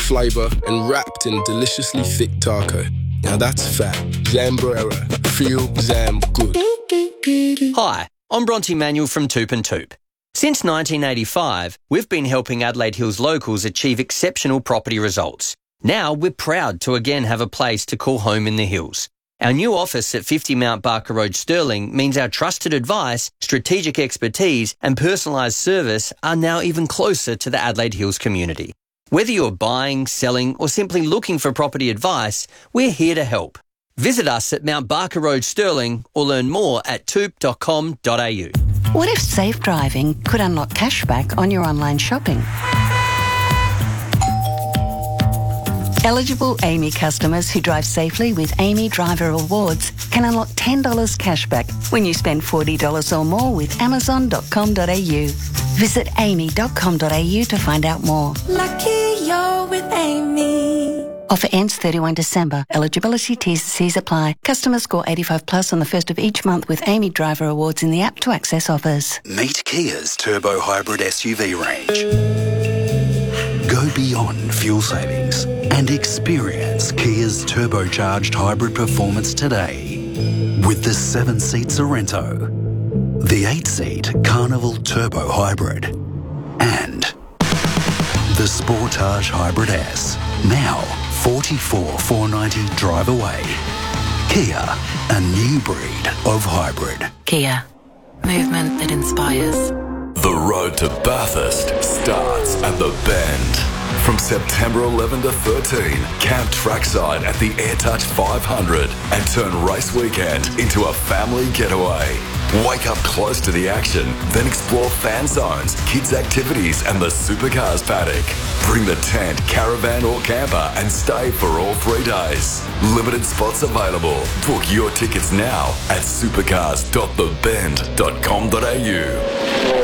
flavour and wrapped in deliciously thick taco. Now that's fat. Zambrera. Feel Zam good. Hi, I'm Bronte Manuel from Toop and Toop. Since 1985, we've been helping Adelaide Hills locals achieve exceptional property results. Now we're proud to again have a place to call home in the hills. Our new office at 50 Mount Barker Road, Stirling, means our trusted advice, strategic expertise and personalised service are now even closer to the Adelaide Hills community. Whether you're buying, selling or simply looking for property advice, we're here to help. Visit us at Mount Barker Road, Stirling or learn more at toop.com.au. What if safe driving could unlock cashback on your online shopping? Eligible AAMI customers who drive safely with AAMI Driver Rewards can unlock $10 cashback when you spend $40 or more with amazon.com.au. Visit aami.com.au to find out more. Lucky you're with AAMI. Offer ends 31 December. Eligibility T&Cs apply. Customers score 85 plus on the first of each month with AAMI Driver Rewards in the app to access offers. Meet Kia's turbo hybrid SUV range. Go beyond fuel savings and experience Kia's turbocharged hybrid performance today with the 7-seat Sorento, the 8-seat Carnival Turbo Hybrid and the Sportage Hybrid S. Now 44,490 drive away. Kia, a new breed of hybrid. Kia. Movement that inspires. The road to Bathurst starts at the Bend. From September 11 to 13, camp trackside at the AirTouch 500 and turn race weekend into a family getaway. Wake up close to the action, then explore fan zones, kids' activities and the supercars paddock. Bring the tent, caravan or camper and stay for all 3 days. Limited spots available. Book your tickets now at supercars.thebend.com.au.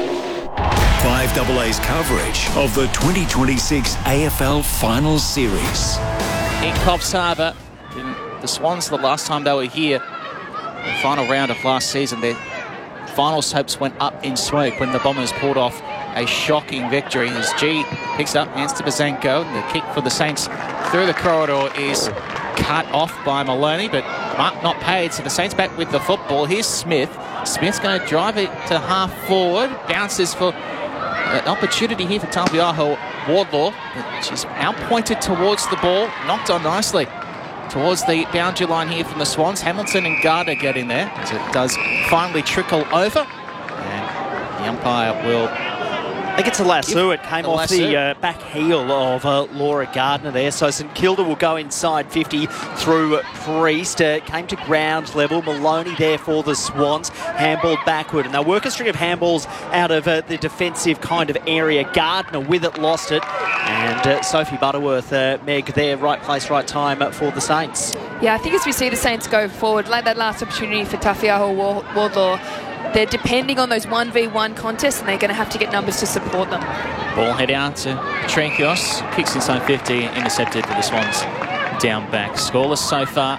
5AA's coverage of the 2026 AFL Finals Series. In Cobbs Harbour, the Swans, the last time they were here, the final round of last season, their finals hopes went up in smoke when the Bombers pulled off a shocking victory. As G picks up, hands to Bazenko. The kick for the Saints through the corridor is cut off by Maloney, but mark not paid, so the Saints back with the football. Here's Smith. Smith's going to drive it to half forward, bounces for an opportunity here for Tafiaho Wardlaw, but she's out-pointed towards the ball, knocked on nicely towards the boundary line here from the Swans. Hamilton and Gardner getting there as it does finally trickle over, and the umpire will... I think it's a lasso. It came off the back heel of Laura Gardner there. So St Kilda will go inside 50 through Priest. Came to ground level. Maloney there for the Swans. Handball backward. And they'll work a string of handballs out of the defensive kind of area. Gardner with it, lost it. And Sophie Butterworth, Meg there, right place, right time for the Saints. Yeah, I think as we see the Saints go forward, like that last opportunity for Tafiaho Wardlaw, they're depending on those 1v1 contests and they're going to have to get numbers to support them. Ball head out to Trinkios, kicks inside 50, intercepted for the Swans down back. Scoreless so far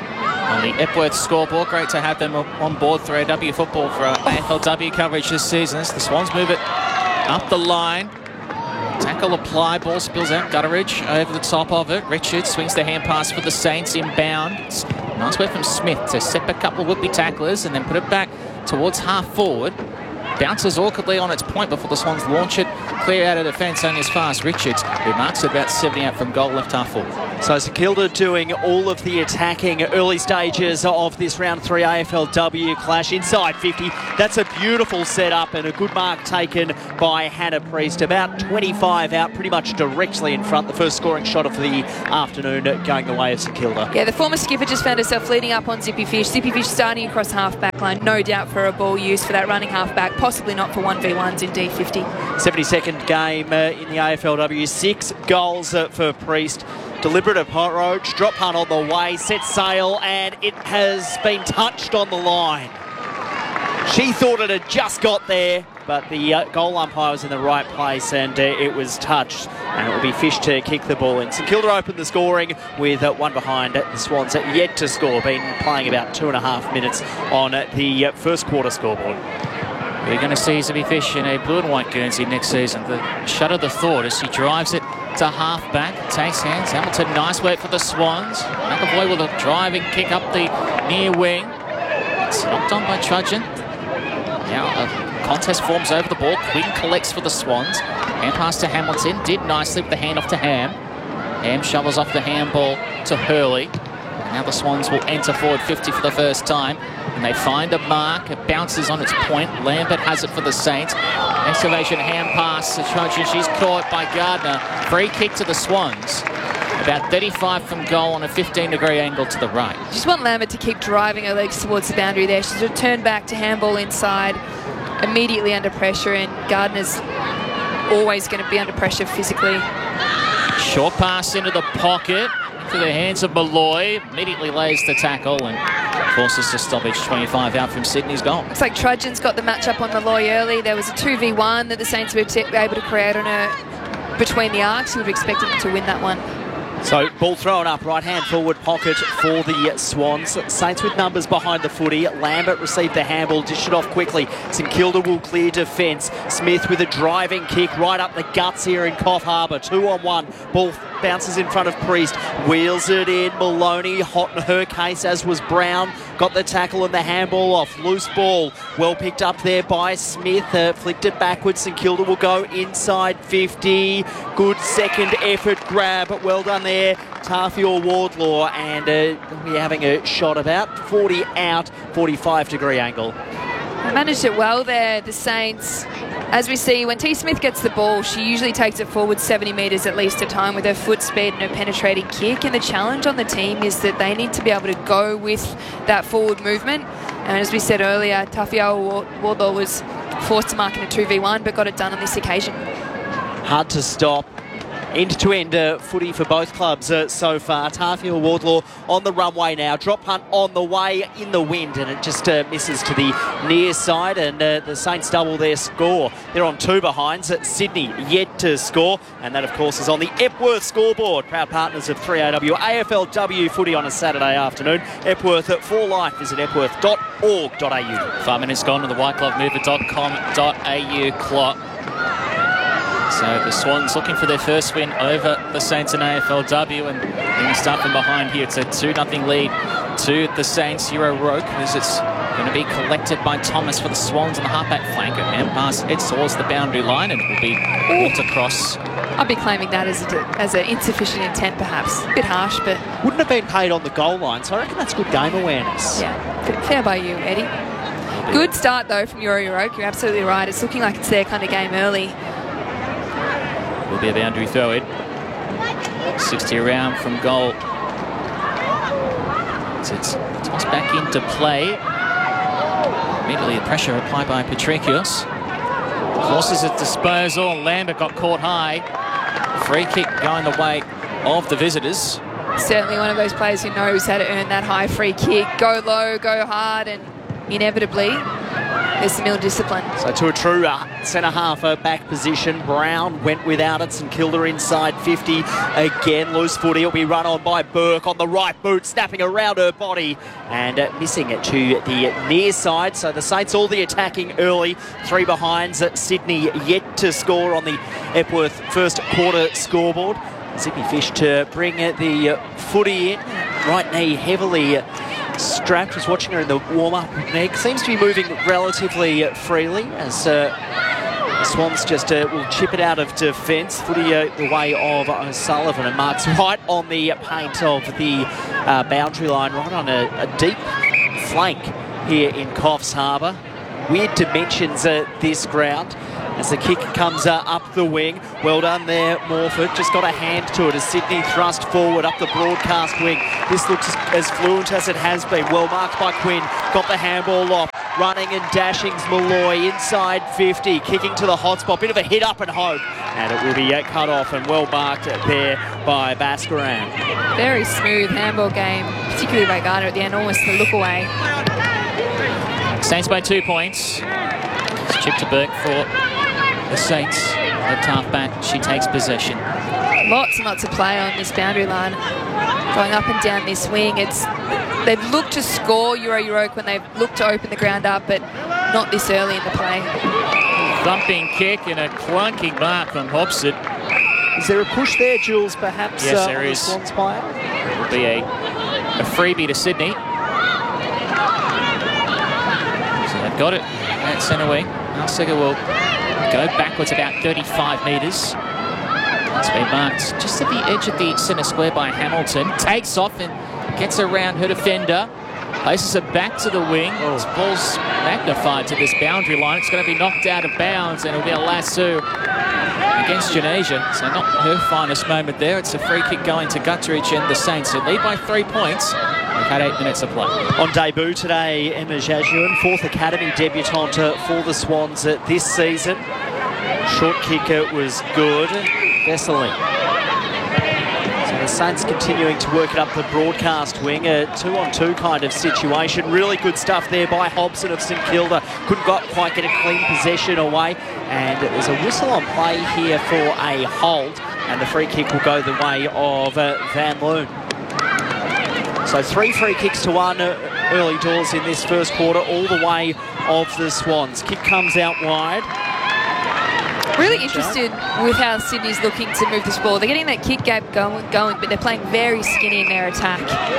on the Epworth scoreboard. Great to have them on board for AW football for our AFLW coverage this season. As the Swans move it up the line. Tackle apply, ball spills out, Gutteridge over the top of it. Richards swings the hand pass for the Saints inbound. Nice work from Smith to set a couple of would-be tacklers and then put it back towards half forward. Bounces awkwardly on its point before the Swans launch it. Clear out of defence, only as far as Richards, who marks it about 70 out from goal, left half forward. So St Kilda doing all of the attacking early stages of this round 3 AFLW clash. Inside 50, that's a beautiful setup and a good mark taken by Hannah Priest. About 25 out, pretty much directly in front. The first scoring shot of the afternoon going the way of St Kilda. Yeah, the former skipper just found herself leading up on Zippy Fish. Zippy Fish starting across half-back line, no doubt for a ball use for that running half-back, possibly not for 1v1s in D50. 72nd game in the AFLW, 6 goals for Priest. Deliberate approach, drop punt on the way, set sail, and it has been touched on the line. She thought it had just got there, but the goal umpire was in the right place and it was touched, and it will be Fish to kick the ball in. St Kilda opened the scoring with one behind. The Swans yet to score, been playing about 2.5 minutes on the first quarter scoreboard. We're going to see Zippy Fish in a blue and white Guernsey next season. The shudder the thought as she drives it to half-back. Takes hands. Hamilton, nice work for the Swans. McAvoy with a driving kick up the near wing. It's knocked on by Trudgeon. Now a contest forms over the ball. Quinn collects for the Swans. Hand pass to Hamilton. Did nicely with the hand off to Ham. Ham shovels off the handball to Hurley. Now the Swans will enter forward 50 for the first time. And they find a mark. It bounces on its point. Lambert has it for the Saints. Excavation hand pass to Trudgeon. She's caught by Gardner. Free kick to the Swans. About 35 from goal on a 15-degree angle to the right. Just want Lambert to keep driving her legs towards the boundary there. She's returned back to handball inside, immediately under pressure, and Gardner's always going to be under pressure physically. Short pass into the pocket, into the hands of Malloy. Immediately lays the tackle and forces the stoppage. 25 out from Sydney's goal. Looks like Trudgeon's got the match-up on Malloy early. There was a 2v1 that the Saints were able to create on her between the arcs. You would have expected them to win that one. So, ball thrown up, right-hand forward pocket for the Swans. Saints with numbers behind the footy. Lambert received the handball, dished it off quickly. St Kilda will clear defence. Smith with a driving kick right up the guts here in Coff Harbour. 2-on-1. Ball bounces in front of Priest. Wheels it in. Maloney, hot in her case, as was Brown. Got the tackle and the handball off. Loose ball. Well picked up there by Smith. Flicked it backwards. St Kilda will go inside 50. Good second effort grab. Well done there. Tafior Wardlaw, and we're having a shot about 40 out, 45-degree angle. Managed it well there, the Saints. As we see, when T. Smith gets the ball, she usually takes it forward 70 metres at least a time with her foot speed and her penetrating kick. And the challenge on the team is that they need to be able to go with that forward movement. And as we said earlier, Tafior Wardlaw was forced to mark in a 2v1, but got it done on this occasion. Hard to stop. End-to-end footy for both clubs so far. Tafior Wardlaw on the runway now. Drop punt on the way in the wind, and it just misses to the near side, and the Saints double their score. They're on 2 behinds. Sydney yet to score, and that, of course, is on the Epworth scoreboard. Proud partners of 3AW AFLW footy on a Saturday afternoon. Epworth for life. Visit epworth.org.au. 5 minutes gone to the whiteglovemover.com.au clock. So the Swans looking for their first win over the Saints in AFLW, and going to start from behind here. It's a 2-0 lead to the Saints. Hero Roke, as it's going to be collected by Thomas for the Swans on the halfback flank. And pass heads towards the boundary line, and it will be walked across. I'd be claiming that as an insufficient intent, perhaps. A bit harsh, but... Wouldn't have been paid on the goal line, so I reckon that's good game awareness. Yeah, fair by you, Eddie. Good start, though, from Yuri Roke. You're absolutely right. It's looking like it's their kind of game early. Will be a boundary throw in. 60 around from goal. So it's tossed back into play. Immediately the pressure applied by Patricios. Forces at disposal. Lambert got caught high. Free kick going the way of the visitors. Certainly one of those players who knows how to earn that high free kick. Go low, go hard, and inevitably there's some ill discipline. So to a true centre-half back position. Brown went without it. St Kilda inside 50. Again, loose footy. It'll be run on by Burke on the right boot, snapping around her body and missing it to the near side. So the Saints all the attacking early. 3 behinds. Sydney yet to score on the Epworth first quarter scoreboard. Zippy Fish to bring the footy in. Right knee heavily strapped. Was watching her in the warm-up. Meg seems to be moving relatively freely as the Swans just will chip it out of defence. Footy the way of O'Sullivan, and marks right on the paint of the boundary line, right on a deep flank here in Coffs Harbour. Weird dimensions this ground as the kick comes up the wing. Well done there, Morford. Just got a hand to it as Sydney thrust forward up the broadcast wing. This looks as fluent as it has been. Well marked by Quinn. Got the handball off. Running and dashing's Malloy inside 50. Kicking to the hot spot. Bit of a hit up and hope. And it will be cut off and well marked there by Baskaran. Very smooth handball game, particularly by Gardner at the end, almost the look away. Saints by 2 points. It's chip to Burke for the Saints. Left half back, she takes possession. Lots and lots of play on this boundary line. Going up and down this wing. They've looked to score Euroke when they've looked to open the ground up, but not this early in the play. Thumping kick and a clunking mark from Hobson. Is there a push there, Jules, perhaps? Yes, there is. Swans player? It will be a freebie to Sydney. So they've got it at centre wing. Arcega will go backwards about 35 metres. It's been marked just at the edge of the centre square by Hamilton. Takes off and gets around her defender. Places it back to the wing. This ball's magnified to this boundary line. It's going to be knocked out of bounds, and it'll be a lasso against Janasia. So not her finest moment there. It's a free kick going to Gutteridge and the Saints, who lead by 3 points. We've had 8 minutes of play. On debut today, Emma Jajuan, 4th academy debutante for the Swans this season. Short kicker was good. Vesely. So the Saints continuing to work it up the broadcast wing. A 2-on-2 kind of situation. Really good stuff there by Hobson of St Kilda. Couldn't quite get a clean possession away. And there's a whistle on play here for a hold. And the free kick will go the way of Van Loon. So 3 free kicks to 1 early doors in this first quarter, all the way of the Swans. Kick comes out wide. Really interested with how Sydney's looking to move this ball. They're getting that kick gap going, but they're playing very skinny in their attack.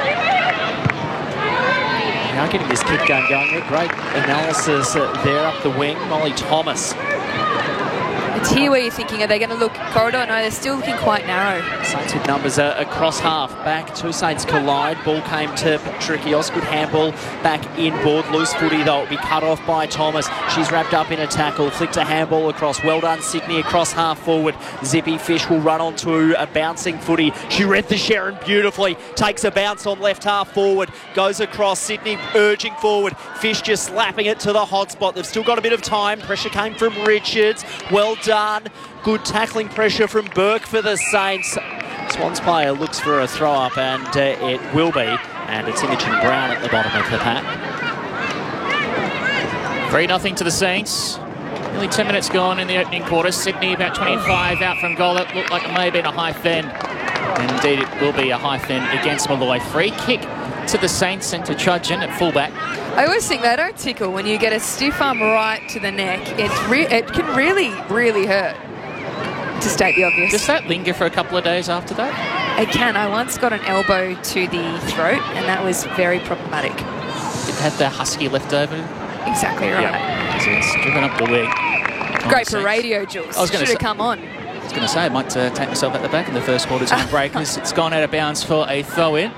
Now getting this kick game going. Great analysis there up the wing. Molly Thomas. It's here where you're thinking, are they going to look corridor? No, they're still looking quite narrow. Saints with numbers across half. Back, 2 Saints collide. Ball came to Patrikios. Good handball back inboard. Loose footy, though. It'll be cut off by Thomas. She's wrapped up in a tackle. Flicked a handball across. Well done, Sydney, across half forward. Zippy Fish will run onto a bouncing footy. She read the Sharon beautifully. Takes a bounce on left half forward. Goes across. Sydney urging forward. Fish just slapping it to the hot spot. They've still got a bit of time. Pressure came from Richards. Well done. Good tackling pressure from Burke for the Saints. Swans player looks for a throw up, and it will be. And it's Imogen Brown at the bottom of the pack. 3-0 to the Saints. Nearly 10 minutes gone in the opening quarter. Sydney about 25 out from goal. It looked like it may have been a high fend. And indeed it will be a high fend against Molloy. Free kick to the Saints and to Trudgeon at fullback. I always think they don't tickle when you get a stiff arm right to the neck. It can really, really hurt, to state the obvious. Does that linger for a couple of days after that? It can. I once got an elbow to the throat, and that was very problematic. It had the husky left over. Exactly right. Yeah. So it's driven up the wing. Great for radio, Jules. Should have come on. I was going to say, I might take myself at the back in the first quarter time breakers. It's gone out of bounds for a throw-in.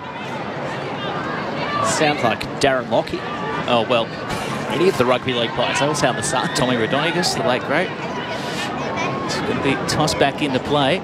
Sounds like Darren Lockie. Oh, well. Any of the rugby league players, they all sound the same. Tommy Rodonigus, the late great. It's going to be tossed back into play.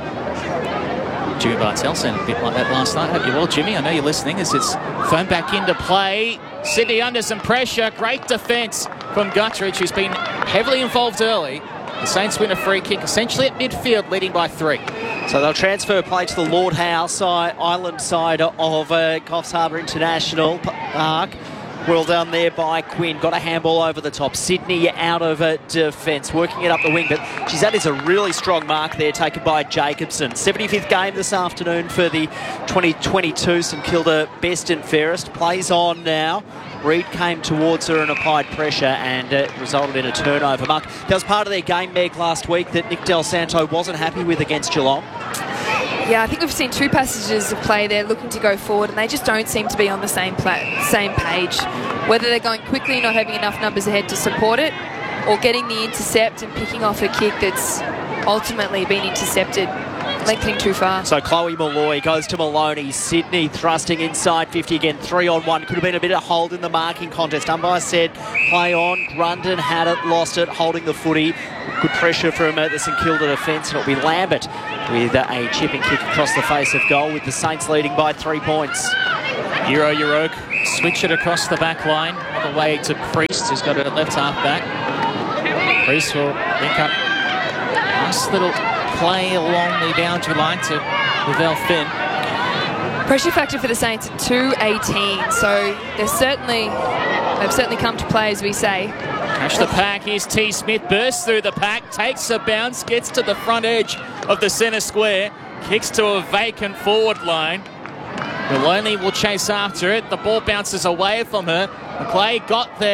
Jimmy Bartell sounded a bit like that last night. Hope you're well, Jimmy. I know you're listening as it's thrown back into play. Sydney under some pressure. Great defence from Gutteridge, who's been heavily involved early. The Saints win a free kick, essentially at midfield, leading by 3. So they'll transfer play to the Lord Howe Island side of Coffs Harbour International Park. Well done there by Quinn. Got a handball over the top. Sydney out of defence, working it up the wing. But geez, that is a really strong mark there taken by Jacobson. 75th game this afternoon for the 2022 St Kilda Best and Fairest. Plays on now. Reid came towards her and applied pressure, and it resulted in a turnover. Mark, that was part of their game, Meg, last week that Nick Del Santo wasn't happy with against Geelong. Yeah, I think we've seen 2 passages of play there looking to go forward, and they just don't seem to be on the same page. Whether they're going quickly, not having enough numbers ahead to support it, or getting the intercept and picking off a kick that's ultimately been intercepted, lengthening too far. So Chloe Malloy goes to Maloney. Sydney thrusting inside 50 again. 3-on-1. Could have been a bit of hold in the marking contest. Umpire said play on. Grundon had it, lost it, holding the footy. Good pressure from the St Kilda defence, and it'll be Lambert with a chipping kick across the face of goal, with the Saints leading by 3 points. Euroke switch it across the back line all the way to Priest, who's got it at left half back. Priest will link up. Nice little play along the boundary line to Lavelle Finn. Pressure factor for the Saints at 218, so they've certainly come to play, as we say. Crash the pack. Here's T. Smith, bursts through the pack, takes a bounce, gets to the front edge of the centre square, kicks to a vacant forward line. Maloney will chase after it. The ball bounces away from her. McClay got there,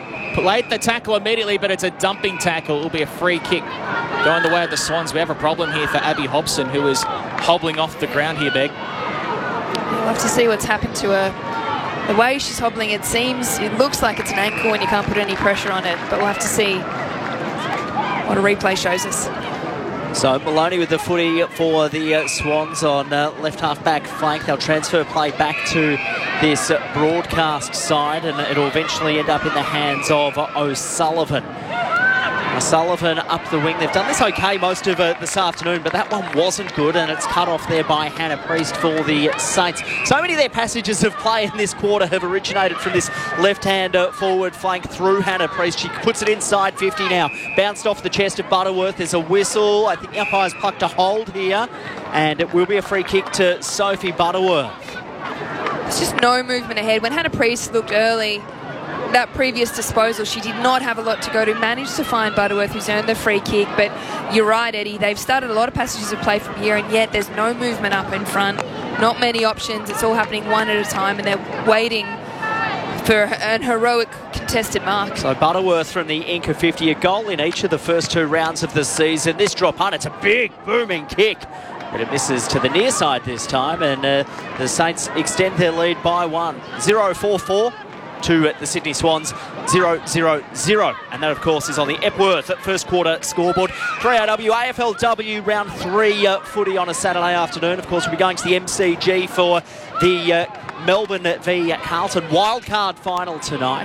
laid the tackle immediately, but it's a dumping tackle. It'll be a free kick going the way of the Swans. We have a problem here for Abby Hobson, who is hobbling off the ground here, Beg. We'll have to see what's happened to her. The way she's hobbling, it looks like it's an ankle and you can't put any pressure on it, but we'll have to see what a replay shows us. So Maloney with the footy for the Swans on left half-back flank. They'll transfer play back to this broadcast side, and it'll eventually end up in the hands of O'Sullivan. O'Sullivan up the wing. They've done this okay most of this afternoon, but that one wasn't good, and it's cut off there by Hannah Priest for the Saints. So many of their passages of play in this quarter have originated from this left-hand forward flank through Hannah Priest. She puts it inside 50 now. Bounced off the chest of Butterworth. There's a whistle. I think the umpire's plucked a hold here, and it will be a free kick to Sophie Butterworth. There's just no movement ahead. When Hannah Priest looked early, that previous disposal, she did not have a lot to go to. Managed to find Butterworth, who's earned the free kick. But you're right, Eddie. They've started a lot of passages of play from here, and yet there's no movement up in front. Not many options. It's all happening one at a time, and they're waiting for an heroic contested mark. So Butterworth from the Inca 50, a goal in each of the first 2 rounds of the season. This drop hunt, it's a big booming kick, but it misses to the near side this time, and the Saints extend their lead by 1. 0-4-4 to the Sydney Swans, 0-0-0. And that, of course, is on the Epworth first quarter scoreboard. 3AW AFLW round 3 footy on a Saturday afternoon. Of course, we'll be going to the MCG for the Melbourne v Carlton wildcard final tonight.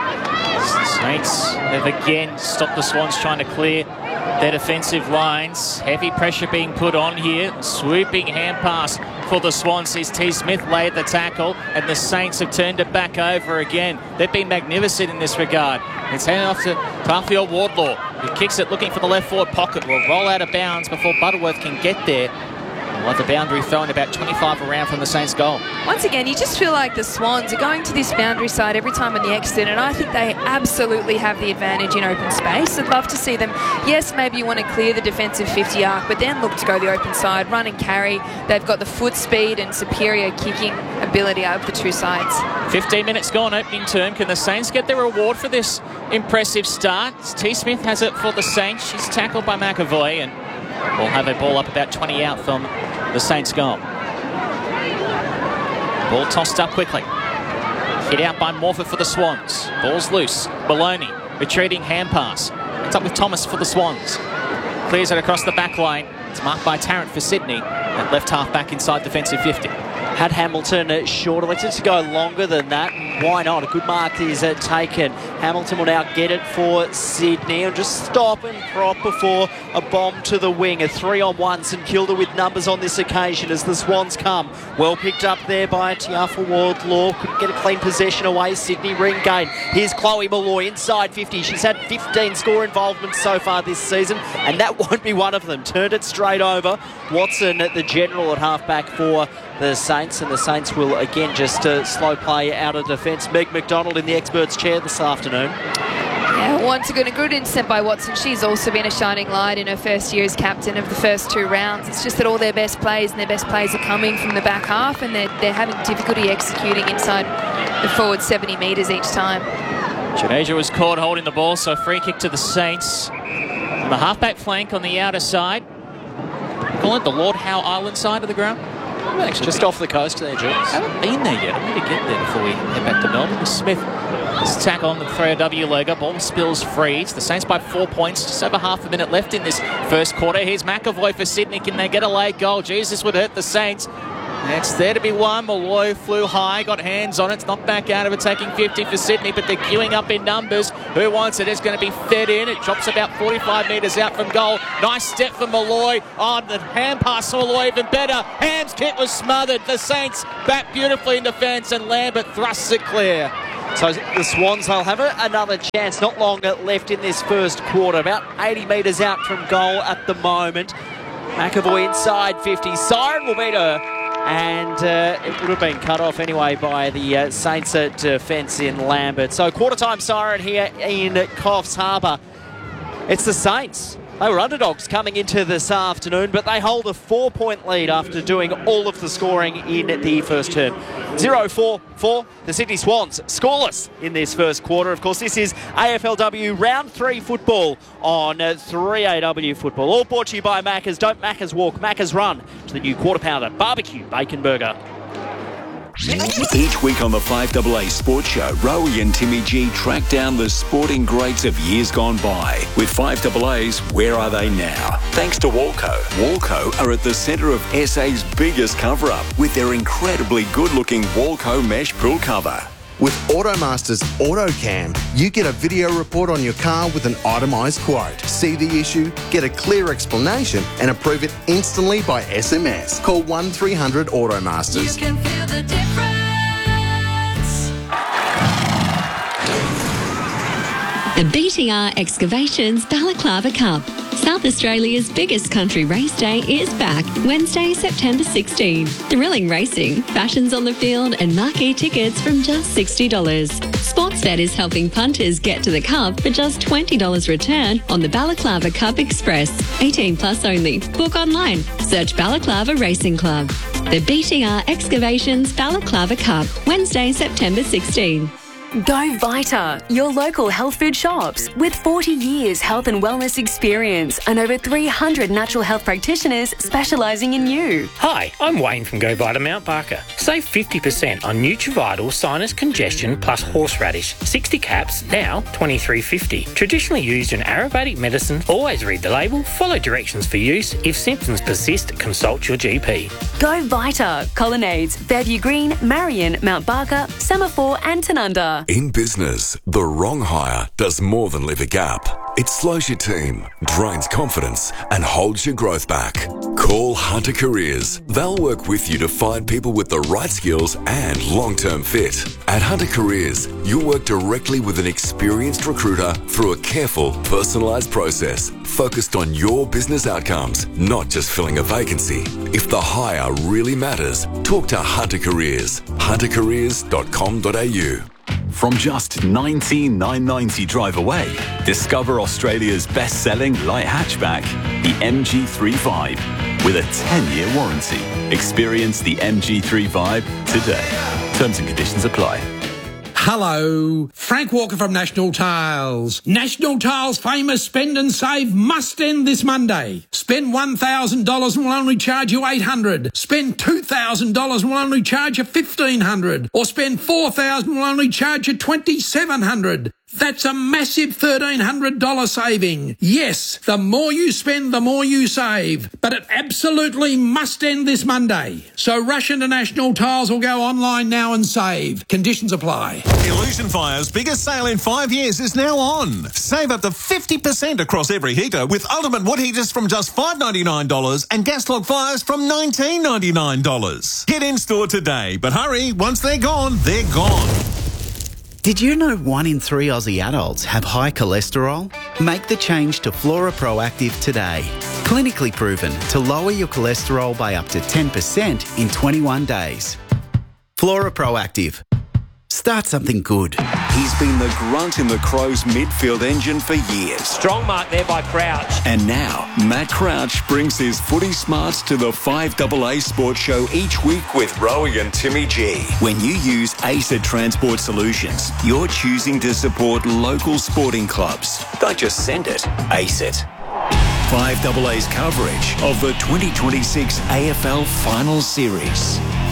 The Saints have again stopped the Swans trying to clear their defensive lines. Heavy pressure being put on here. Swooping hand pass for the Swans. Sees T. Smith laid the tackle, and the Saints have turned it back over again. They've been magnificent in this regard. It's handed off to Garfield Wardlaw, who kicks it looking for the left forward pocket. Will roll out of bounds before Butterworth can get there. We'll have the boundary thrown about 25 around from the Saints' goal. Once again, you just feel like the Swans are going to this boundary side every time on the exit, and I think they absolutely have the advantage in open space. I'd love to see them, yes, maybe you want to clear the defensive 50 arc, but then look to go the open side, run and carry. They've got the foot speed and superior kicking ability out of the two sides. 15 minutes gone, opening term. Can the Saints get their reward for this impressive start? T. Smith has it for the Saints. She's tackled by McAvoy, and we'll have a ball up about 20 out from the Saints' goal. Ball tossed up quickly. Hit out by Morford for the Swans. Ball's loose. Maloney, retreating hand pass. It's up with Thomas for the Swans. Clears it across the back line. It's marked by Tarrant for Sydney. At left half back inside defensive 50. Had Hamilton short, elected to go longer than that. Why not? A good mark is taken. Hamilton will now get it for Sydney and just stop and prop before a bomb to the wing. A 3-on-1. St Kilda with numbers on this occasion as the Swans come. Well picked up there by Tiafa Wardlaw. Couldn't get a clean possession away. Sydney ring gain. Here's Chloe Malloy inside 50. She's had 15 score involvements so far this season, and that won't be one of them. Turned it straight over. Watson, the general at halfback for the Saints, and the Saints will again just slow play out of defence. Meg McDonald in the experts' chair this afternoon. Yeah, once again, a good intercept by Watson. She's also been a shining light in her first year as captain of the first 2 rounds. It's just that all their best plays and their best plays are coming from the back half, and they're having difficulty executing inside the forward 70 metres each time. Janeja was caught holding the ball, so free kick to the Saints. On the halfback flank on the outer side. Call it the Lord Howe Island side of the ground. Just off the coast there, Jules. I haven't been there yet. I need to get there before we head back to Melbourne. Smith, this tack on the 3AW logo. Ball spills free. It's the Saints by 4 points. Just over half a minute left in this first quarter. Here's McAvoy for Sydney. Can they get a late goal? Jesus would hurt the Saints. It's there to be won. Malloy flew high, got hands on it. It's knocked back out of attacking 50 for Sydney, but they're queuing up in numbers. Who wants it? It's going to be fed in. It drops about 45 metres out from goal. Nice step for Malloy. On the hand pass for Malloy, even better. Ham's kick was smothered. The Saints back beautifully in defence, and Lambert thrusts it clear. So the Swans, they'll have another chance. Not long left in this first quarter. About 80 metres out from goal at the moment. McAvoy inside 50. Siren will beat her. And it would have been cut off anyway by the Saints defence in Lambert. So quarter-time siren here in Coffs Harbour. It's the Saints They were underdogs coming into this afternoon, but they hold a 4-point lead after doing all of the scoring in the first term. 0-4 for the Sydney Swans, scoreless in this first quarter. Of course, this is AFLW Round 3 football on 3AW football. All brought to you by Macca's. Don't Macca's walk, Macca's run to the new Quarter Pounder Barbecue Bacon Burger. Each week on the 5AA Sports Show, Rowie and Timmy G track down the sporting greats of years gone by. With 5AA's Where Are They Now? Thanks to Walco. Walco are at the centre of SA's biggest cover-up with their incredibly good-looking Walco mesh pool cover. With Automaster's AutoCam, you get a video report on your car with an itemised quote. See the issue, get a clear explanation and approve it instantly by SMS. Call 1300 Automasters. You can feel the difference. The BTR Excavations Balaclava Cup. South Australia's biggest country race day is back Wednesday, September 16. Thrilling racing, fashions on the field and marquee tickets from just $60. Sportsbet is helping punters get to the Cup for just $20 return on the Balaclava Cup Express. 18 plus only. Book online. Search Balaclava Racing Club. The BTR Excavations Balaclava Cup, Wednesday, September 16. Go Vita, your local health food shops. With 40 years health and wellness experience and over 300 natural health practitioners specialising in you. Hi, I'm Wayne from Go Vita Mount Barker. Save 50% on Nutrivital Sinus Congestion plus Horseradish. 60 caps, now $23.50. Traditionally used in Ayurvedic medicine. Always read the label, follow directions for use. If symptoms persist, consult your GP. Go Vita, Colonnades, Fairview Green, Marion, Mount Barker, Semaphore and Tanunda. In business, the wrong hire does more than leave a gap. It slows your team, drains confidence, and holds your growth back. Call Hunter Careers. They'll work with you to find people with the right skills and long-term fit. At Hunter Careers, you'll work directly with an experienced recruiter through a careful, personalised process focused on your business outcomes, not just filling a vacancy. If the hire really matters, talk to Hunter Careers. huntercareers.com.au. From just $19,990 drive away, discover Australia's best-selling light hatchback, the MG3 with a 10-year warranty. Experience the MG3 today. Terms and conditions apply. Hello, Frank Walker from National Tiles. National Tiles' famous spend and save must end this Monday. Spend $1,000 and we'll only charge you $800. Spend $2,000 and we'll only charge you $1,500. Or spend $4,000 and we'll only charge you $2,700. That's a massive $1,300 saving. Yes, the more you spend, the more you save. But it absolutely must end this Monday. So rush into National Tiles or go online now and save. Conditions apply. Illusion Fire's biggest sale in 5 years is now on. Save up to 50% across every heater with ultimate wood heaters from just $599 and gas log fires from $1999. Get in store today, but hurry, once they're gone, they're gone. Did you know 1 in 3 Aussie adults have high cholesterol? Make the change to Flora Proactive today. Clinically proven to lower your cholesterol by up to 10% in 21 days. Flora Proactive. Start something good. He's been the grunt in the Crows midfield engine for years. Strong mark there by Crouch. And now, Matt Crouch brings his footy smarts to the 5AA Sports Show each week with Rowie and Timmy G. When you use ACET Transport Solutions, you're choosing to support local sporting clubs. Don't just send it, ACET. 5AA's coverage of the 2026 AFL Finals Series.